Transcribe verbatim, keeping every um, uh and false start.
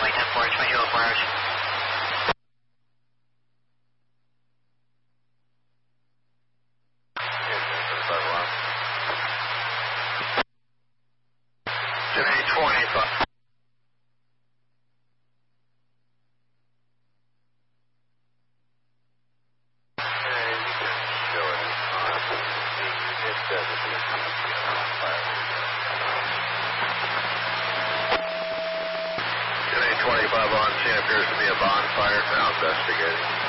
runway ten four, twenty-two oh four hours. Jimmy twenty-five. twenty-five on scene, appears to be a bonfire, now investigating.